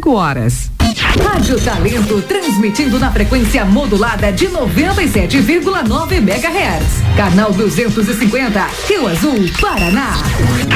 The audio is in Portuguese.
5 horas. Rádio Talento, transmitindo na frequência modulada de 97,9 MHz. Canal 250, Rio Azul, Paraná.